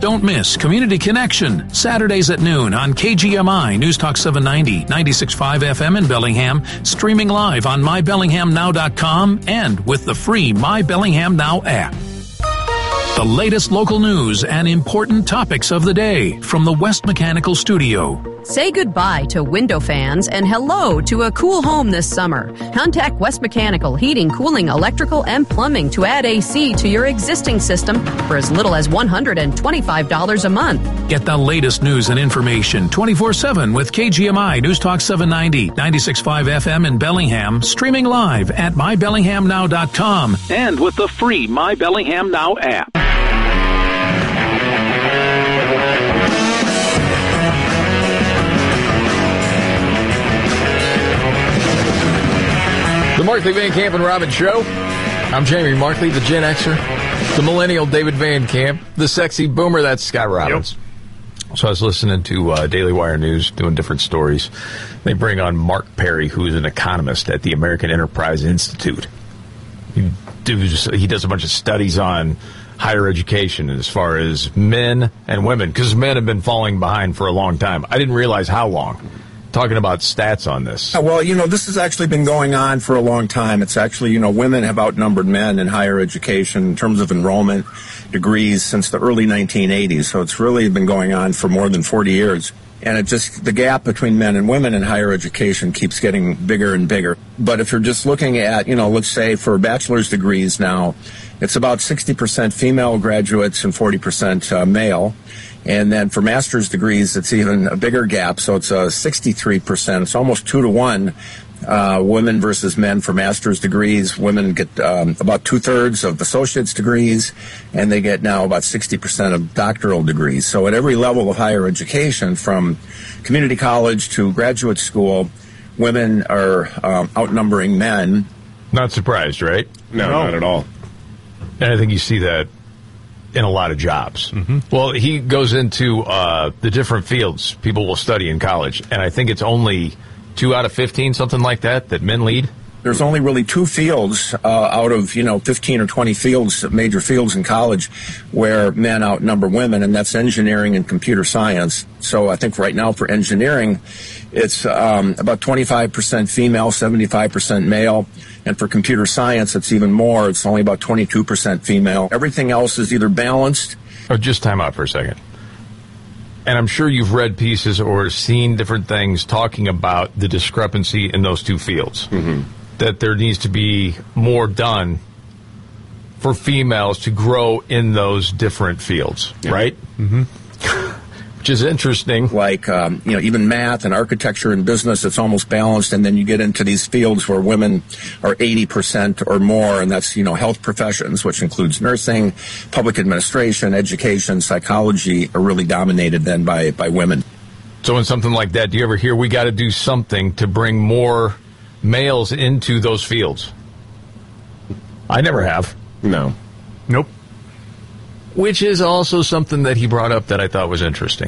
Don't miss Community Connection, Saturdays at noon on KGMI News Talk 790, 96.5 FM in Bellingham, streaming live on mybellinghamnow.com and with the free My Bellingham Now app. The latest local news and important topics of the day from the West Mechanical Studio. Say goodbye to window fans and hello to a cool home this summer. Contact West Mechanical Heating, Cooling, Electrical, and Plumbing to add AC to your existing system for as little as $125 a month. Get the latest news and information 24/7 with KGMI News Talk 790, 96.5 FM in Bellingham, streaming live at mybellinghamnow.com and with the free My Bellingham Now app. The Markley Van Camp and Robbins Show. I'm Jamie Markley, the Gen Xer, the millennial David Van Camp, the sexy boomer, that's Scott Robbins. Yep. So I was listening to Daily Wire News, doing different stories. They bring on Mark Perry, who's an economist at the American Enterprise Institute. He does a bunch of studies on higher education as far as men and women, because men have been falling behind for a long time. I didn't realize how long. Talking about stats on this. Well, this has actually been going on for a long time. It's actually, women have outnumbered men in higher education in terms of enrollment degrees since the early 1980s. So it's really been going on for more than 40 years. And the gap between men and women in higher education keeps getting bigger and bigger. But if you're just looking at, let's say for bachelor's degrees now, it's about 60% female graduates and 40% male. And then for master's degrees, it's even a bigger gap. So it's 63%. It's almost 2-to-1 women versus men for master's degrees. Women get about 2/3 of associate's degrees, and they get now about 60% of doctoral degrees. So at every level of higher education, from community college to graduate school, women are outnumbering men. Not surprised, right? No, not at all. And I think you see that in a lot of jobs. Mm-hmm. Well, he goes into the different fields people will study in college, and I think it's only 2 out of 15, something like that men lead. There's only really 2 fields out of 15 or 20 fields, major fields in college, where men outnumber women, and that's engineering and computer science. So I think right now for engineering, it's about 25% female, 75% male. And for computer science, it's even more. It's only about 22% female. Everything else is either balanced. Oh, just time out for a second. And I'm sure you've read pieces or seen different things talking about the discrepancy in those 2 fields. Mm-hmm. That there needs to be more done for females to grow in those different fields, right? Mm-hmm. Which is interesting. Like, even math and architecture and business, it's almost balanced. And then you get into these fields where women are 80% or more, and that's, health professions, which includes nursing, public administration, education, psychology, are really dominated then by women. So in something like that, do you ever hear we got to do something to bring more males into those fields? I never have. No. Nope. Which is also something that he brought up that I thought was interesting.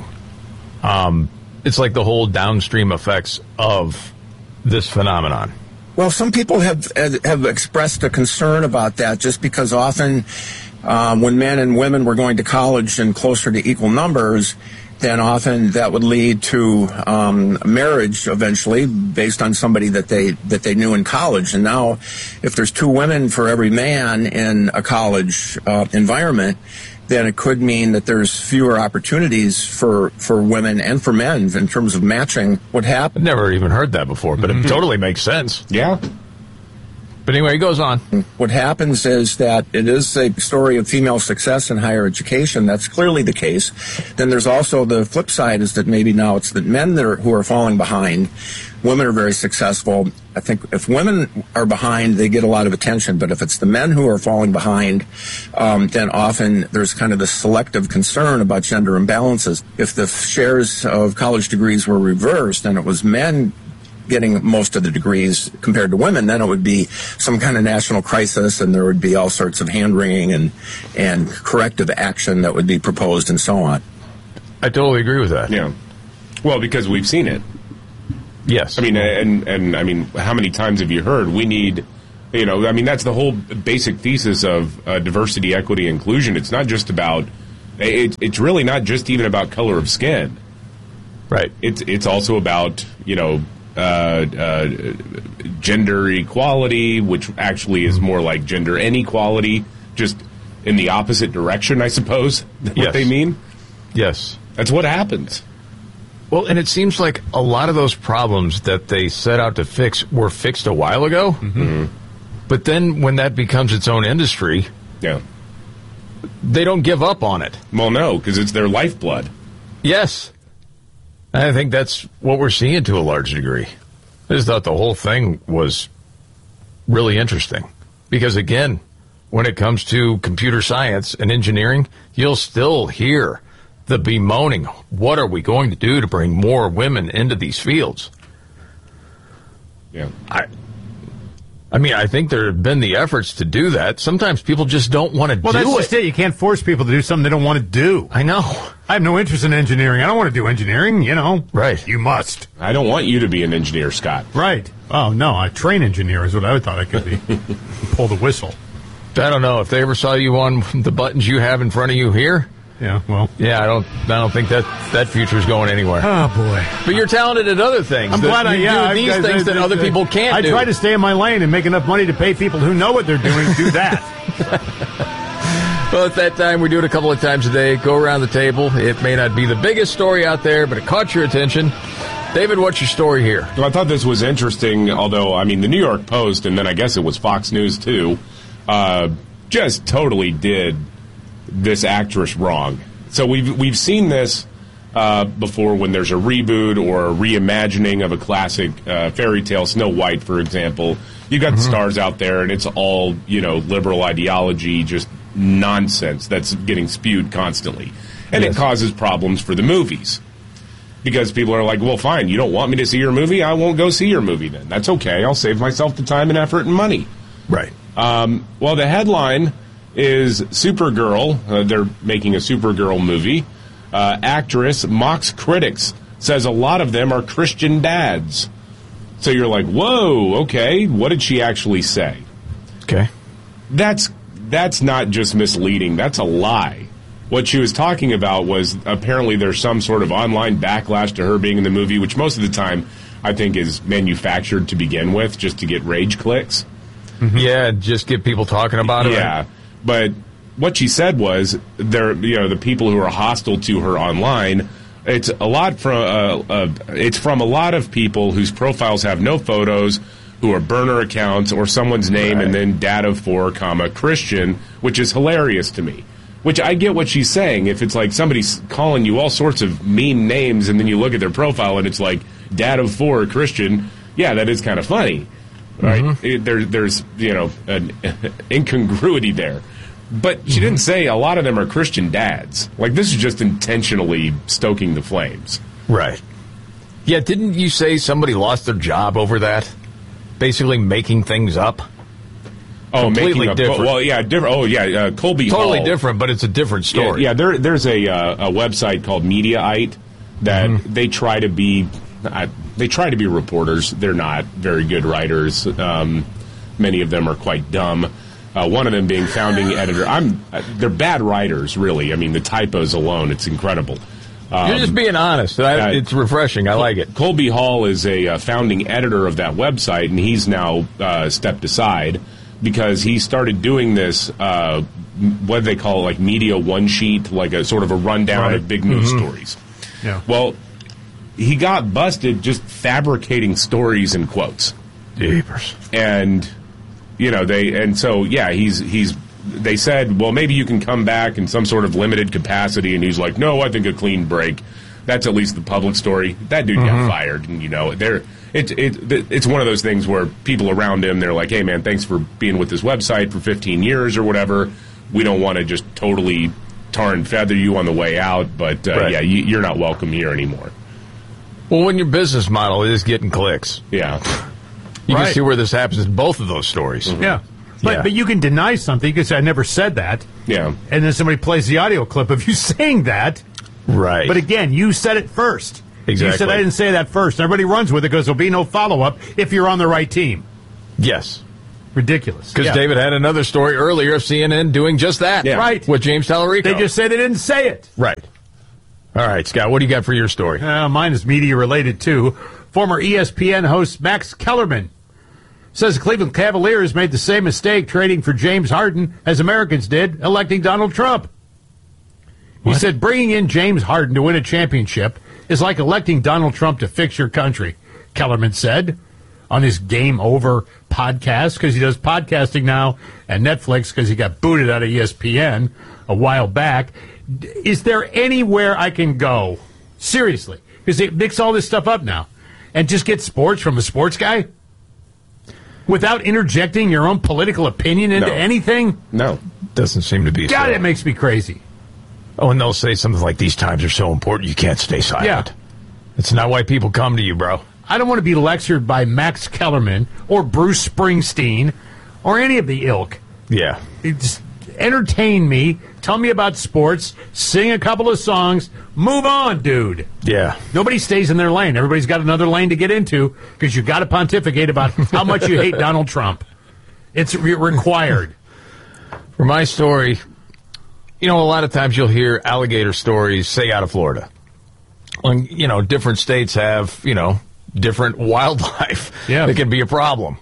It's like the whole downstream effects of this phenomenon. Well, some people have expressed a concern about that, just because often when men and women were going to college in closer to equal numbers, then often that would lead to marriage eventually based on somebody that they knew in college. And now if there's 2 women for every man in a college environment, then it could mean that there's fewer opportunities for women and for men in terms of matching what happened. I've never even heard that before, but it totally makes sense. Yeah. But anyway, he goes on. What happens is that it is a story of female success in higher education. That's clearly the case. Then there's also the flip side, is that maybe now it's the men who are falling behind. Women are very successful. I think if women are behind, they get a lot of attention. But if it's the men who are falling behind, then often there's kind of this selective concern about gender imbalances. If the shares of college degrees were reversed and it was men getting most of the degrees compared to women, then it would be some kind of national crisis, and there would be all sorts of hand-wringing and corrective action that would be proposed and so on. I totally agree with that. Yeah. Well, because we've seen it. Yes. I mean, and I mean, how many times have you heard we need, that's the whole basic thesis of diversity, equity, inclusion. It's not just about It's really not just even about color of skin. Right. It's also about, gender equality, which actually is more like gender inequality, just in the opposite direction, I suppose, what they mean. Yes. That's what happens. Well, and it seems like a lot of those problems that they set out to fix were fixed a while ago. Mm-hmm. But then when that becomes its own industry, they don't give up on it. Well, no, because it's their lifeblood. Yes. I think that's what we're seeing to a large degree. I just thought the whole thing was really interesting. Because, again, when it comes to computer science and engineering, you'll still hear the bemoaning. What are we going to do to bring more women into these fields? Yeah. I mean, I think there have been the efforts to do that. Sometimes people just don't want to do it. Well, that's just it. You can't force people to do something they don't want to do. I know. I have no interest in engineering. I don't want to do engineering, Right. You must. I don't want you to be an engineer, Scott. Right. Oh, no, a train engineer is what I thought I could be. Pull the whistle. I don't know. If they ever saw you on the buttons you have in front of you here, yeah, well. Yeah, I don't think that future is going anywhere. Oh, boy. But you're talented at other things. I'm glad you do these things that other people can't do. I try to stay in my lane and make enough money to pay people who know what they're doing do that. Well, at that time, we do it a couple of times a day. Go around the table. It may not be the biggest story out there, but it caught your attention. David, what's your story here? Well, I thought this was interesting, although, I mean, the New York Post, and then I guess it was Fox News, too, just totally did this actress wrong. So we've seen this before when there's a reboot or a reimagining of a classic fairy tale, Snow White, for example. You've got the stars out there, and it's all, liberal ideology, just nonsense that's getting spewed constantly. And it causes problems for the movies. Because people are like, well, fine, you don't want me to see your movie? I won't go see your movie then. That's okay. I'll save myself the time and effort and money. Right. Well, the headline is Supergirl. They're making a Supergirl movie. Actress mocks critics, says a lot of them are Christian dads. So you're like, whoa, okay, what did she actually say? Okay. That's not just misleading, that's a lie. What she was talking about was apparently there's some sort of online backlash to her being in the movie, which most of the time I think is manufactured to begin with, just to get rage clicks. Mm-hmm. Yeah, just get people talking about it. Yeah. Right? But what she said was, the people who are hostile to her online, it's a lot it's from a lot of people whose profiles have no photos, who are burner accounts or someone's name and then dad of 4, Christian, which is hilarious to me. Which I get what she's saying. If it's like somebody's calling you all sorts of mean names and then you look at their profile and it's like dad of 4, Christian, yeah, that is kind of funny. Right? Mm-hmm. There's an incongruity there. But she didn't say a lot of them are Christian dads. Like, this is just intentionally stoking the flames. Right. Yeah, didn't you say somebody lost their job over that? Basically making things up? Oh, completely different. Well, yeah, different. Oh, yeah, Colby Hall. Totally different, but it's a different story. Yeah, there's a website called Mediaite that they try to be... they try to be reporters. They're not very good writers. Many of them are quite dumb. One of them being founding editor. They're bad writers, really. I mean, the typos alone, it's incredible. You're just being honest. It's refreshing. I like it. Colby Hall is a founding editor of that website, and he's now stepped aside because he started doing this, what do they call it, like media one sheet, like a sort of a rundown of big news stories. Yeah. Well, he got busted just fabricating stories and quotes. Jeepers. And... they said, well, maybe you can come back in some sort of limited capacity, and he's like, no, I think a clean break. That's at least the public story. That dude got fired, and it's one of those things where people around him, they're like, hey man, thanks for being with this website for 15 years or whatever. We don't want to just totally tar and feather you on the way out, but you're not welcome here anymore. Well, when your business model is getting clicks. Yeah. You can see where this happens in both of those stories. Mm-hmm. Yeah. But you can deny something. You can say, I never said that. Yeah. And then somebody plays the audio clip of you saying that. Right. But again, you said it first. Exactly. You said, I didn't say that first. Everybody runs with it because there'll be no follow-up if you're on the right team. Yes. Ridiculous. Because David had another story earlier of CNN doing just that. Yeah. Right. With James Tallarico. They just say they didn't say it. Right. All right, Scott, what do you got for your story? Mine is media-related, too. Former ESPN host Max Kellerman says the Cleveland Cavaliers made the same mistake trading for James Harden as Americans did electing Donald Trump. He said bringing in James Harden to win a championship is like electing Donald Trump to fix your country, Kellerman said on his Game Over podcast, because he does podcasting now at Netflix because he got booted out of ESPN a while back. Is there anywhere I can go, seriously, because they mix all this stuff up now, and just get sports from a sports guy without interjecting your own political opinion into anything? No. Doesn't seem to be God, so. it makes me crazy. Oh, and they'll say something like, these times are so important, you can't stay silent. Yeah. It's not why people come to you, bro. I don't want to be lectured by Max Kellerman or Bruce Springsteen or any of the ilk. Yeah. Just entertain me, tell me about sports, sing a couple of songs, move on, dude. Yeah. Nobody stays in their lane. Everybody's got another lane to get into because you got to pontificate about how much you hate Donald Trump. It's required. For my story, you know, a lot of times you'll hear alligator stories, say, out of Florida. And, you know, different states have, you know, different wildlife that can be a problem.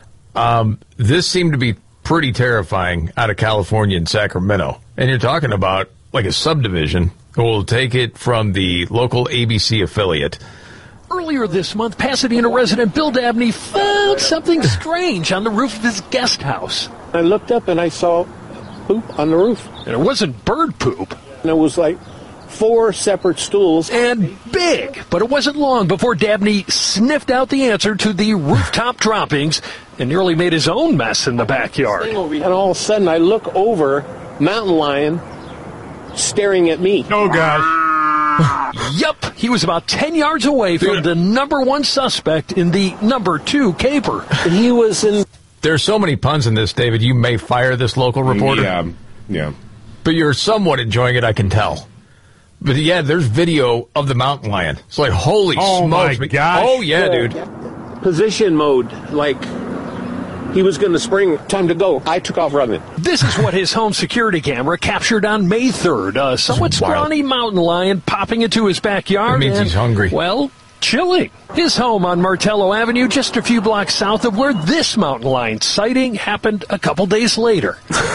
This seemed to be pretty terrifying out of California and Sacramento. And you're talking about like a subdivision. We'll take it from the local ABC affiliate. Earlier this month, Pasadena resident Bill Dabney found something strange on the roof of his guest house. I looked up and I saw poop on the roof. And it wasn't bird poop. And it was like 4 separate stools. And big. But it wasn't long before Dabney sniffed out the answer to the rooftop droppings and nearly made his own mess in the backyard. And all of a sudden I look over, mountain lion staring at me. Oh, God. Yup, he was about 10 yards away from the number 1 suspect in the number 2 caper. He was in... There's so many puns in this, David, you may fire this local reporter. Yeah. But you're somewhat enjoying it, I can tell. But yeah, there's video of the mountain lion. It's like, holy smokes. My gosh. Oh, yeah, dude. Position mode, like he was going to spring. Time to go. I took off running. This is what his home security camera captured on May 3rd. A somewhat scrawny mountain lion popping into his backyard. That means he's hungry. Well, chilling. His home on Martello Avenue, just a few blocks south of where this mountain lion sighting happened a couple days later.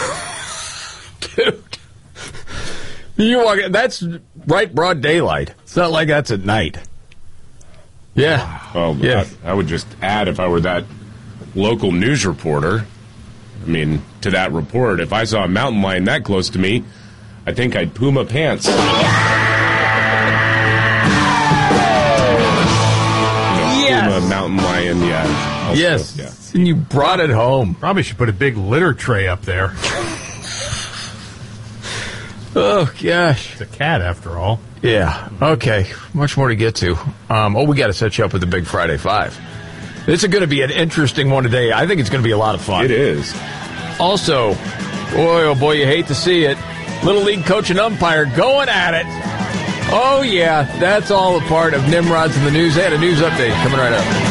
Dude. You walk. That's right broad daylight. It's not like that's at night. Yeah. Well, yeah. I would just add, if I were that local news reporter, I mean, to that report, if I saw a mountain lion that close to me, I think I'd poo my pants. Puma, mountain lion, yeah. Also, yes. Yeah. And you brought it home. Probably should put a big litter tray up there. Oh, gosh. It's a cat, after all. Yeah. Okay. Much more to get to. We got to set you up with the Big Friday 5. This is going to be an interesting one today. I think it's going to be a lot of fun. It is. Also, oh boy, you hate to see it. Little League coach and umpire going at it. Oh, yeah. That's all a part of Nimrod's in the News. They had a news update coming right up.